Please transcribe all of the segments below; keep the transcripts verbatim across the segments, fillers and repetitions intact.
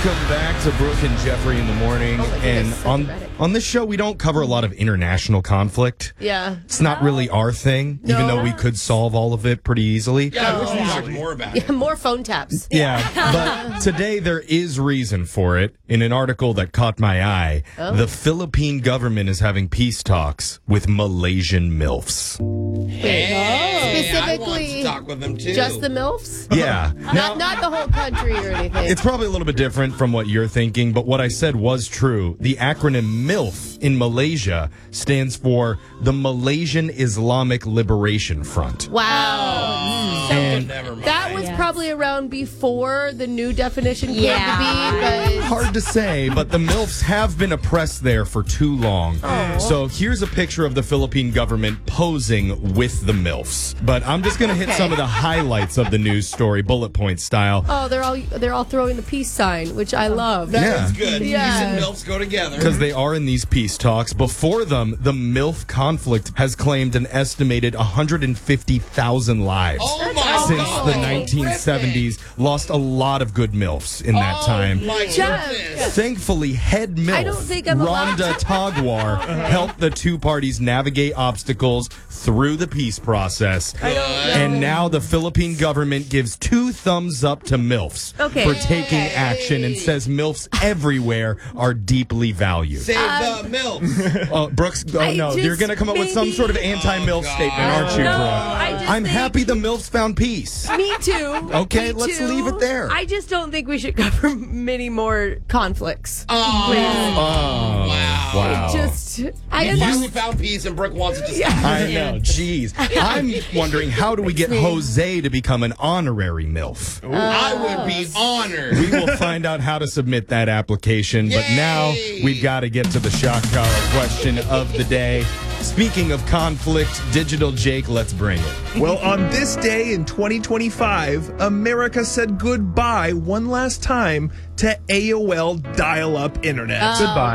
Welcome back to Brooke and Jeffrey in the morning. Oh my goodness, and so on dramatic. on this show, we don't cover a lot of international conflict. Yeah. It's not really our thing, even No. though we could solve all of it pretty easily. Yeah, I wish we talked more about Yeah, it. more phone taps. Yeah, but today there is reason for it. In an article that caught my eye, Oh. the Philippine government is having peace talks with Malaysian MILFs. Hey, I want Specifically, to talk with them too. Just the MILFs? Yeah. Not, not the whole country or anything. It's probably a little bit different from what you're thinking, but what I said was true. The acronym MILF in Malaysia stands for the Malaysian Islamic Liberation Front. Wow. And Never mind. That was Yes. probably around before the new definition came Yeah. to be, but hard to say, but the MILFs have been oppressed there for too long. So here's a picture of the Philippine government posing with the MILFs. But I'm just going to hit Okay. some of the highlights of the news story, bullet point style. oh, they're all they're all throwing the peace sign, which I love. That Yeah. is good. Yeah. Peace and MILFs go together. Because they are in these peace talks. Before them, the MILF conflict has claimed an estimated one hundred fifty thousand lives. Oh my Since God. the nineteen seventies, lost a lot of good MILFs in that time. Oh my Jeff. goodness. Thankfully, head MILF I don't think I'm allowed Rhonda Tagwar helped the two parties navigate obstacles through the peace process. And now the Philippine government gives two thumbs up to MILFs Okay. for taking action and says MILFs everywhere are deeply valued. Save the MILFs. Oh, Brooks, oh I no, just you're going to come up with some maybe- sort of anti-MILF Oh, God. statement, aren't you, No, Brooke? I just I'm think- happy the MILFs found peace. Me too. Okay, Me let's too. leave it there. I just don't think we should cover many more conflicts. Oh, Oh, wow. wow. Just, I You finally understand. found peace and Brooke wants it to stay. I know, jeez. I'm wondering, how do we get Jose to become an honorary MILF? I would be honored. We will find out how to submit that application, but now Yay! we've got to get to the shock collar question of the day. Speaking of conflict, Digital Jake, let's bring it. Well, on this day in twenty twenty-five, America said goodbye one last time to A O L dial-up internet. Goodbye.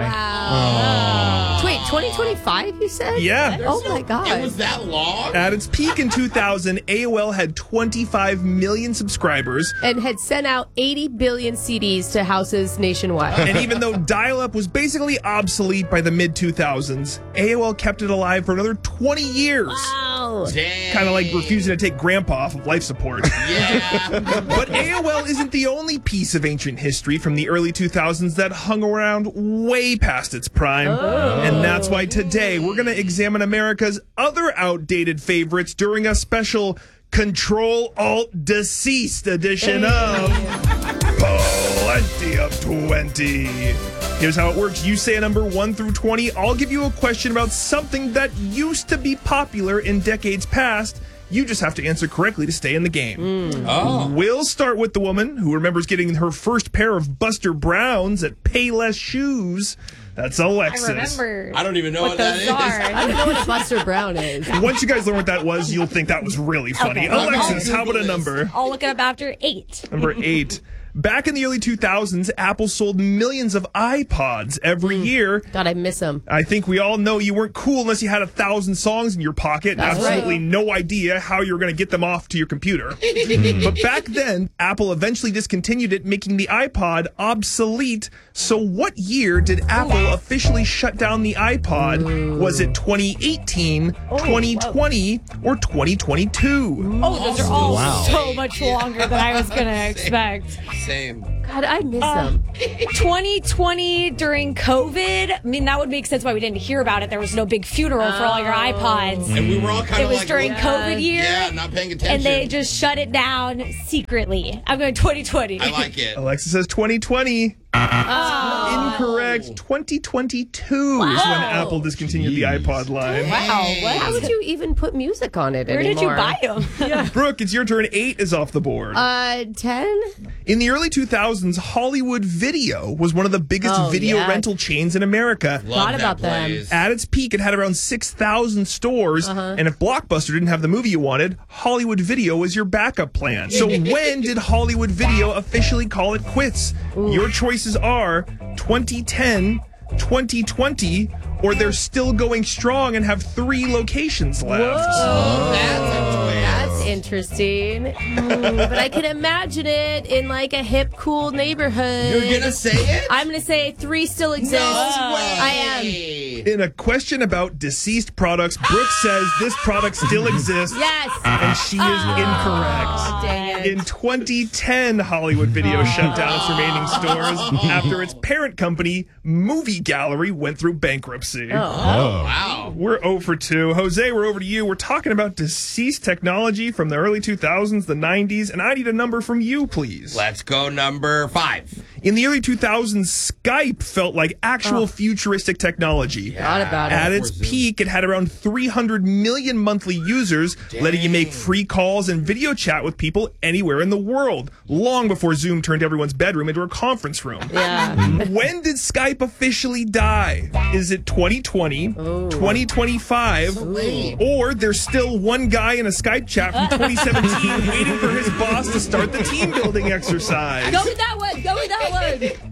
Wow. Wait, twenty twenty-five, you said? Yeah. Oh my God. It was that long? At its peak in two thousand, A O L had twenty-five million subscribers. And had sent out eighty billion C Ds to houses nationwide. And even though dial-up was basically obsolete by the mid two thousands, A O L kept it alive for another twenty years. Wow. Dang. Kind of like refusing to take grandpa off of life support. Yeah. But A O L isn't the only piece of ancient history from the early two thousands that hung around way past its prime. And that's why today we're going to examine America's other outdated favorites during a special Control-Alt-Deceased edition of Plenty of twenty. Here's how it works. You say a number one through twenty. I'll give you a question about something that used to be popular in decades past. You just have to answer correctly to stay in the game. Oh. We'll start with the woman who remembers getting her first pair of Buster Browns at Payless Shoes. That's Alexis. I remember. I don't even know what, what that those is. I are. don't know what a Buster Brown is. Once you guys learn what that was, you'll think that was really funny. Okay. Alexis, I'll how about a Google this. number? I'll look it up after eight. Number eight. Back in the early two thousands, Apple sold millions of iPods every year. God, I miss him. I think we all know you weren't cool unless you had a thousand songs in your pocket and That's absolutely right. no idea how you were going to get them off to your computer. But back then, Apple eventually discontinued it, making the iPod obsolete. So what year did Apple officially shut down the iPod? Was it twenty eighteen, twenty twenty, or twenty twenty-two? Oh, those are all Wow. so much longer than I was going to expect. Same. God, I miss Um, him. twenty twenty during COVID. I mean, that would make sense why we didn't hear about it. There was no big funeral for all your iPods. And we were all kind It of was like, during yeah, COVID year. Yeah, not paying attention. And they just shut it down secretly. I'm going twenty twenty. I like it. Alexa says twenty twenty. Oh. Incorrect. twenty twenty-two is when Apple discontinued the iPod line. Wow. What? How would you even put music on it Where did you anymore? buy them? Brooke, it's your turn. Eight is off the board. Uh, ten? In the early two thousands, Hollywood Video was one of the biggest Oh, video yeah. rental chains in America. Love Thought that about them. place. At its peak, it had around six thousand stores. And if Blockbuster didn't have the movie you wanted, Hollywood Video was your backup plan. So when did Hollywood Video officially call it quits? Your choices are twenty ten, twenty twenty, or they're still going strong and have three locations left. Oh, that's a twist. That's interesting. Mm, but I can imagine it in like a hip, cool neighborhood. You're gonna say it? I'm gonna say three still exist. No way. I am. In a question about deceased products, Brooke says this product still exists. Yes. And she is Oh, incorrect. dang it. In twenty ten, Hollywood Video shut down its remaining stores after its parent company, Movie Gallery, went through bankruptcy. Oh, wow. We're zero for two. Jose, we're over to you. We're talking about deceased technology from the early two thousands, the nineties, and I need a number from you, please. Let's go number five. In the early two thousands, Skype felt like actual Oh. futuristic technology. Forgot about At it. its peak, it had around three hundred million monthly users, letting you make free calls and video chat with people anywhere in the world, long before Zoom turned everyone's bedroom into a conference room. Yeah. When did Skype officially die? Is it twenty twenty, twenty twenty-five, or there's still one guy in a Skype chat from twenty seventeen waiting for his boss to start the team building exercise? Go with that one. Go with that one.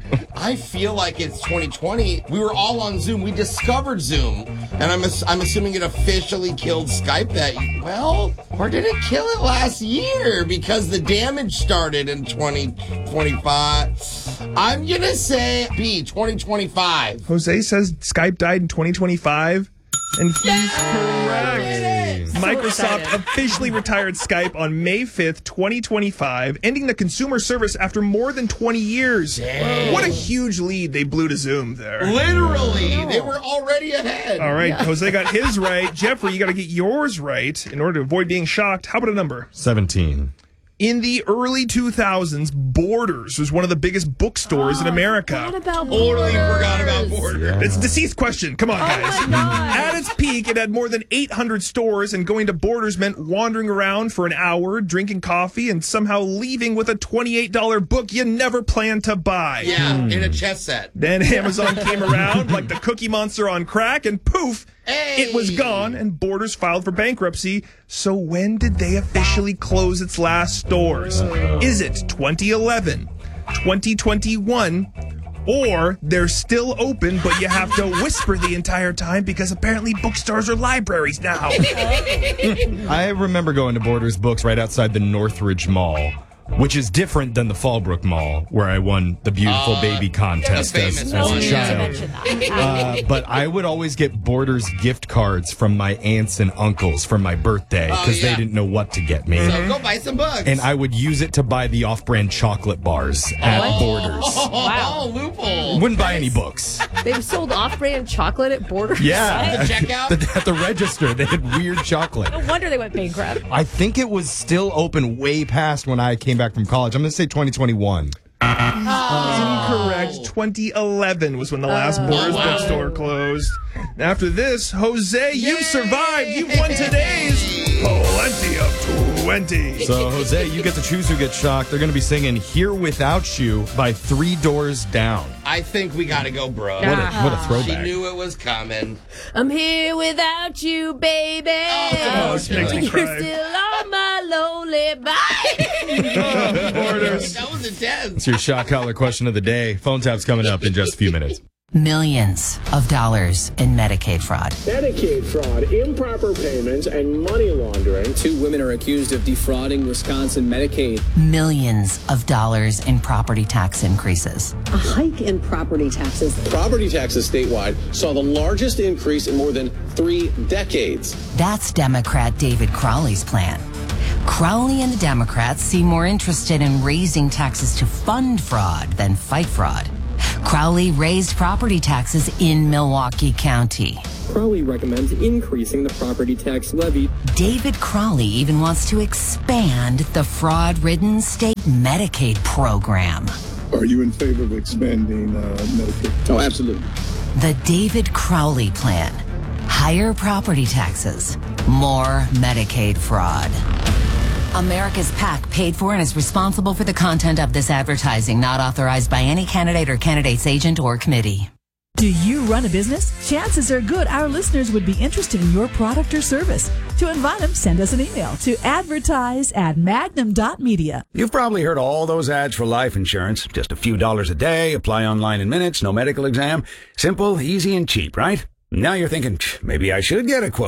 I feel like it's twenty twenty. We were all on Zoom. We discovered Zoom. And I'm ass- I'm assuming it officially killed Skype that, well, or did it kill it last year? Because the damage started in twenty twenty-five. I'm going to say B, twenty twenty-five. Jose says Skype died in twenty twenty-five, and he's correct. Microsoft excited. officially retired Skype on May fifth, twenty twenty-five, ending the consumer service after more than twenty years. What a huge lead they blew to Zoom there. Literally. They were already ahead. All right, Jose got his right. Jeffrey, you got to get yours right in order to avoid being shocked. How about a number? seventeen. In the early two thousands, Borders was one of the biggest bookstores in America. What about Totally forgot about Borders? Borders. It's a deceased question. Come on, guys. my God. At its peak, it had more than eight hundred stores, and going to Borders meant wandering around for an hour, drinking coffee, and somehow leaving with a twenty-eight dollars book you never planned to buy. Yeah, in a chess set. Then Amazon came around like the Cookie Monster on crack, and poof, Hey. it was gone, and Borders filed for bankruptcy. So when did they officially close its last stores? Is it twenty eleven, twenty twenty-one, or they're still open, but you have to whisper the entire time because apparently bookstores are libraries now? I remember going to Borders Books right outside the Northridge Mall, which is different than the Fallbrook Mall, where I won the beautiful Uh, baby contest the as, famous as one. a Yeah. child. Mention that. Uh, but I would always get Borders gift cards from my aunts and uncles for my birthday Oh, because yeah. they didn't know what to get me. So go buy some books. And I would use it to buy the off-brand chocolate bars at Borders. Oh, Wow. loophole. Wouldn't buy any books. They've sold off-brand chocolate at Borders. Yeah. The checkout? The- at the register, they had weird chocolate. No wonder they went bankrupt. I think it was still open way past when I came back from college. I'm going to say twenty twenty-one. Incorrect. twenty eleven was when the last Borders wow. bookstore closed. After this, Jose, you survived. You won today's plenty of twenty. So, Jose, you get to choose who gets shocked. They're going to be singing Here Without You by Three Doors Down. I think we gotta go, bro. What a, what a She throwback. knew it was coming. I'm here without you, baby. Oh, this makes me You're cry. still on my lonely body. Borders. That was intense. It's your shock collar question of the day. Phone tap's coming up in just a few minutes. Millions of dollars in Medicaid fraud. Medicaid fraud, improper payments, and money laundering. Two women are accused of defrauding Wisconsin Medicaid. Millions of dollars in property tax increases. A hike in property taxes. Property taxes statewide saw the largest increase in more than three decades. That's Democrat David Crowley's plan. Crowley and the Democrats seem more interested in raising taxes to fund fraud than fight fraud. Crowley raised property taxes in Milwaukee County. Crowley recommends increasing the property tax levy. David Crowley even wants to expand the fraud-ridden state Medicaid program. Are you in favor of expanding uh, Medicaid? Oh, absolutely. The David Crowley plan. Higher property taxes, more Medicaid fraud. America's PAC paid for and is responsible for the content of this advertising, not authorized by any candidate or candidate's agent or committee. Do you run a business? Chances are good our listeners would be interested in your product or service. To invite them, send us an email to advertise at magnum dot media. You've probably heard all those ads for life insurance. Just a few dollars a day, apply online in minutes, no medical exam. Simple, easy, and cheap, right? Now you're thinking, maybe I should get a quote.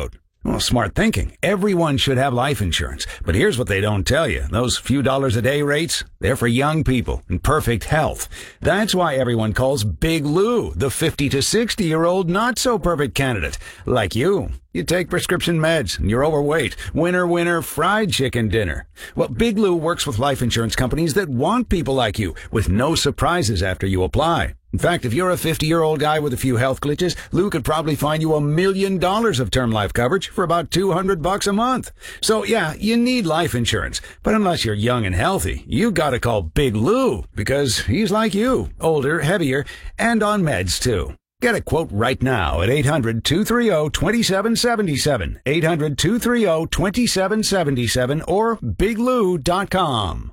Well, smart thinking. Everyone should have life insurance. But here's what they don't tell you. Those few dollars a day rates, they're for young people in perfect health. That's why everyone calls Big Lou the fifty to sixty-year-old not-so-perfect candidate. Like you. You take prescription meds and you're overweight. Winner, winner, fried chicken dinner. Well, Big Lou works with life insurance companies that want people like you with no surprises after you apply. In fact, if you're a fifty-year-old guy with a few health glitches, Lou could probably find you a million dollars of term life coverage for about two hundred bucks a month. So yeah, you need life insurance. But unless you're young and healthy, you gotta call Big Lou because he's like you, older, heavier, and on meds too. Get a quote right now at eight hundred, two three zero, two seven seven seven, eight hundred, two three zero, two seven seven seven, or big lou dot com.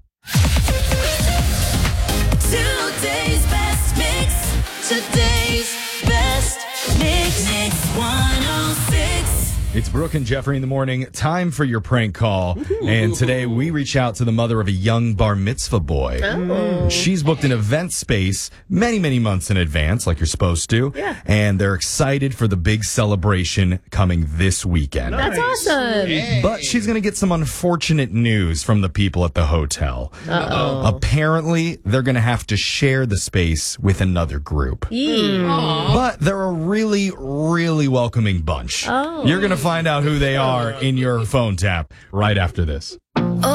Today's best mix. Today's best mix. Mix one oh six. It's Brooke and Jeffrey in the morning. Time for your prank call. And today we reach out to the mother of a young bar mitzvah boy. Oh. She's booked an event space many, many months in advance, like you're supposed to. Yeah. And they're excited for the big celebration coming this weekend. That's awesome. But she's going to get some unfortunate news from the people at the hotel. Uh-oh. Apparently, they're going to have to share the space with another group. Yee. But they're a really, really welcoming bunch. Oh. You're going to find out who they are in your phone tap right after this. Oh,